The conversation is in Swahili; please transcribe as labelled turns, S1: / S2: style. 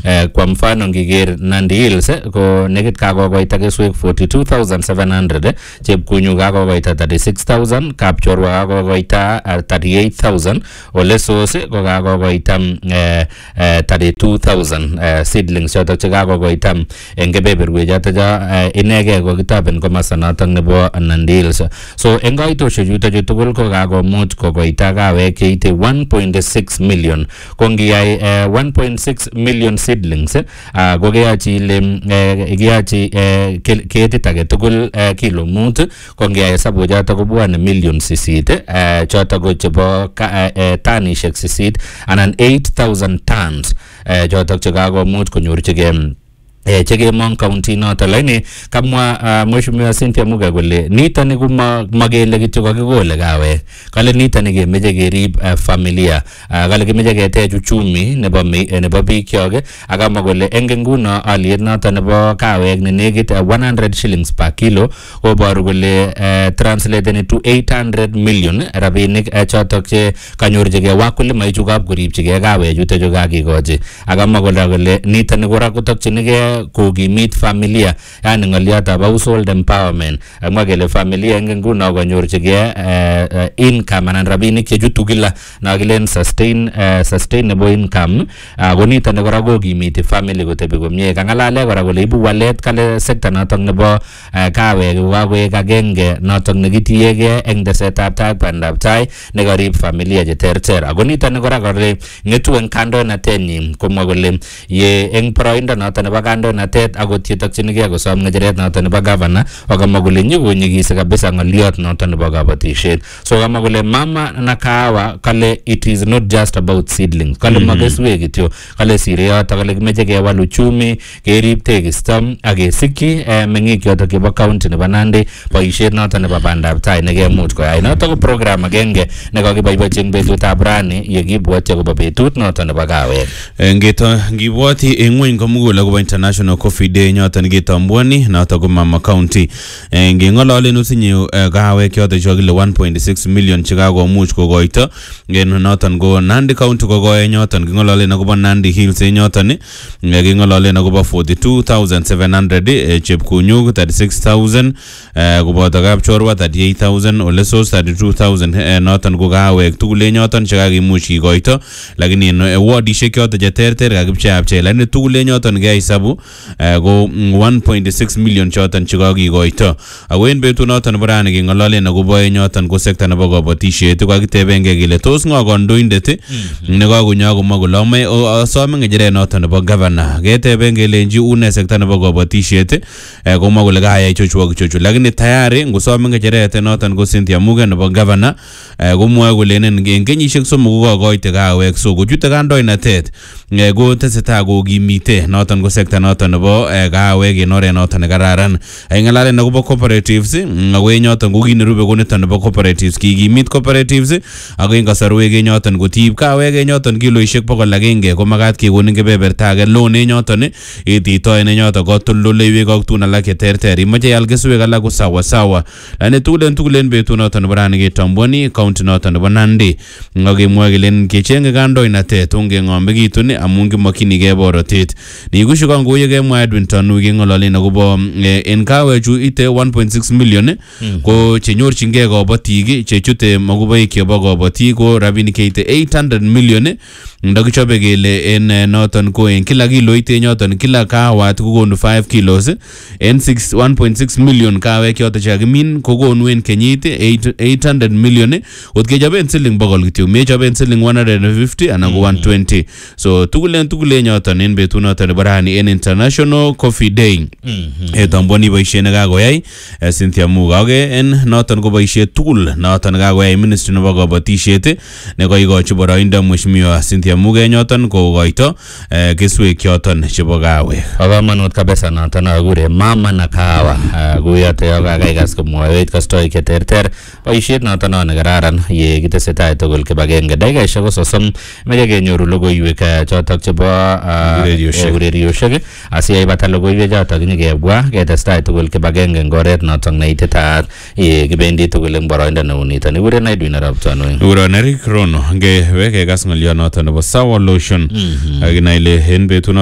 S1: kwa mfano ngiger Nandi Hills ko negit kakokoita keswek 42,700 chepkunyu kakokoita 36,000 Kapchorwa kakokoita 38,000 Olesos ko kakokoita 32,000 seedlings chotok che kakokoita eng kebeberwek chotok inege ko kitaben komasta notok nebo Nandi Hills. So eng kaitoshek chutok tugul ko kakomuch kokoita kawek cheite 1.6 million. Ko ngiyai 1.6 million seedlings ko keyachi ketit age tugul kilo 5 ko ngiyai hesabu chotok ko bwane million 8 chotok ko chebo tanishek 8 anan 8,000 tons chotok che kakomuch konyorchigei chekemong county noto lakini kamwa mheshimiwa Cynthia Muga kole nitoni kuma magele kityo kakikole kawek kale nitoni kemeche kerib familia kale kemeche ketech uchumi nebo biik kyok akamwa kole eng nguno aliet noto nebo kawek ne nekit 100 shillings per kilo koboru kole translated into 800 million rabinik chotok che kanyorchigei wakulima ichukab koribchigei kawek chuto kakikochi akamwa kole nitoni kora kotokchinigei kokimit familia yani ng'oliotab household empowerment amwa kele familia eng nguno kanyorchigei income anan rabinik chechutu kila nakilen sustainable income ko nitoni kora kokimiti family kotebi komie kang'alale kora kole ibu walet kale sekta notok nebo kawek kakoek agenge notok nekitiegei eng tesetab tai bandab tai nekarib familia cheterter ako nitoni kora kole ng'etu eng kandoinatenyi komwa kole ye eng boroindo notok nebo natet akot yetokchinigei kosom ng'echeret noto nebo governor akamwa kole nyikonyigisi kabisa ng'oliot noto nebo kabatishet. So kamwa kole mama na kahawa kale it is not just about seedlings kale makeswek kityo kale sire yoto kale kimeche kewal uchumi kerib tekisto akesikyi meng'ik yoto chebo county nebo Nandi boishet noto nebo bandab tai nekemuch koyai noto ko program agenge nekakiboiboichi eng betutab rani yekibwoti akobo betut noto nebo kawek.
S2: Ngibwoti eng ng'weny komugul akobo International Coffee Day nyoton ketambuani noto ko Mama County ngeng'ololen usinye kawek yoto chokile 1.6 million chekakomuch kokoito noton ko Nandi County kokoe nyoton keng'ololen akobo Nandi Hills nyoton keng'ololen akobo 42,700 chepkunyuk 36,000 koboto Kapchorwa 38,000 Olesos 32,000 noton ko kawek tugul nyoton chekakimuch kikoito lakini wardishek yoto cheterter kakipcheapche lakini tugul nyoton hesabu ko 1.6 million choton chekakikoito ako en betut noton nebo rani keng'ololen akobo nyoton ko sekta nebo kabatishet kakitebengei kele tos ng'o kandoindet nekakonyo komwa kole asome ng'echeret noton nebo governor keteben kelenji une sekta nebo kabatishet komwa kole kayai chochu lakini tayari ngosome ng'echeret noton ko Cynthia Muga nebo governor komwoe kole en kenyishek 3 kokakoite kawek so kochute kandoinatet ko tesetai kokimite noton ko sekta noton nebo kawek en oret noton nekararan ng'alalen akobo cooperatives ako nyoton ko kinerube ko niton nebo cooperatives kikimit cooperatives ako en kasarwek nyoton kotiib kawek nyoton kiloishek 100 ko makat kekonin kebeberta age loan nyoton ititoen nyoton kotoldoleiwek ak tun alak cheterter imache ial keswek alak ko sawa lane tugulen betut noton nebo rani ketambuani county noton nebo Nandi ngakemwoe kelen kechenge kandoinatet ongeng'ombekitun amun kimakchinigei borotet nikushu kangoye kemwa Edwin Tanu keng'ololen akobo en kawechu ite 1.6 million ko chenyorchingei kabatik chechute makuboik chebo kabatik ko rabinik cheite 800 million ndakichobe kele en noton ko en kila kilo ite nyoton kila kawat kokonu 5 kilos en 1.6 million kawek yoto chekakimin kokonu en kenyit 800 million otkechoben siling 100 kityo mechoben siling 150 anan ko 120 so tugulen nyoton en betut noton nebo rani en International Coffee Day tamboni boisiet nekakoyai Cynthia Muga age en noton ko boisiet tugul noton nekakoyai ministry nebo kabatishet nekoikochi boroindo mheshimiwa Cynthia Muga nyoton kokoito keswek yoton chebo kawek.
S1: Bo kamanut kabisa noton akure mama na kahawa kuyoto yakakaikas komwoe kastoik cheterter boisiet noton nekararan ye kitesetai tugul kibagenge dakikaishek 30 meche kenyoru logoiwek chotok chebo urerioshek asiyeibata logoiwek chotok nyikebwa ketestai tugul kibagenge eng oret notok neititaat ye kibendi tugul eng boroindo neu nitoni ikuren Edwin Arap Tanu
S2: uron Eric Rono ngeweke kas ng'olio noton nebo Sawa Lotion akinai ile en betut